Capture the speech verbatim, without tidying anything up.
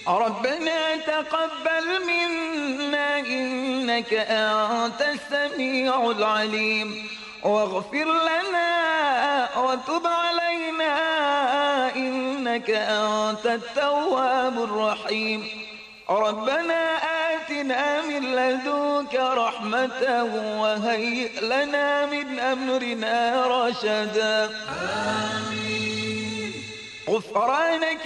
ربنا تقبل منا إنك أنت السميع العليم واغفر لنا وتب علينا إنك أنت التواب الرحيم ربنا آتنا من لدنك رحمة وهيئ لنا من أمرنا رشدا. آمين. غفرانك